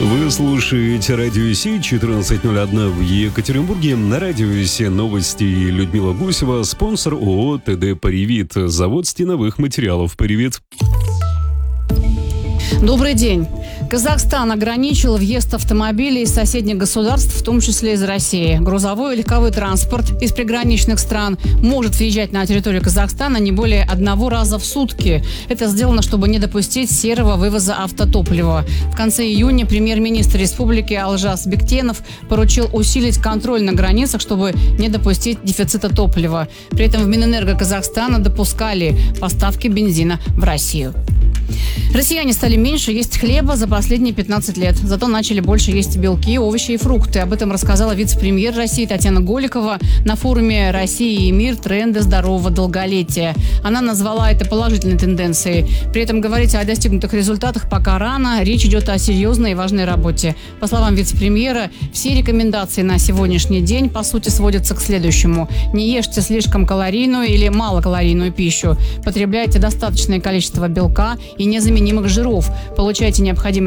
Вы слушаете Радио Си, 14:01 в Екатеринбурге. На Радио Си новости. Людмила Гусева, спонсор ООО ТД «Паривит», завод стеновых материалов «Паривит». Добрый день. Казахстан ограничил въезд автомобилей из соседних государств, в том числе из России. Грузовой и легковой транспорт из приграничных стран может въезжать на территорию Казахстана не более одного раза в сутки. Это сделано, чтобы не допустить серого вывоза автотоплива. В конце июня премьер-министр республики Алжас Бектенов поручил усилить контроль на границах, чтобы не допустить дефицита топлива. При этом в Минэнерго Казахстана допускали поставки бензина в Россию. Россияне стали меньше есть хлеба за последние 15 лет. Зато начали больше есть белки, овощи и фрукты. Об этом рассказала вице-премьер России Татьяна Голикова на форуме «Россия и мир. Тренды здорового долголетия». Она назвала это положительной тенденцией. При этом говорить о достигнутых результатах пока рано. Речь идет о серьезной и важной работе. По словам вице-премьера, все рекомендации на сегодняшний день, по сути, сводятся к следующему. Не ешьте слишком калорийную или малокалорийную пищу. Потребляйте достаточное количество белка и незаменимых жиров. Получайте необходимые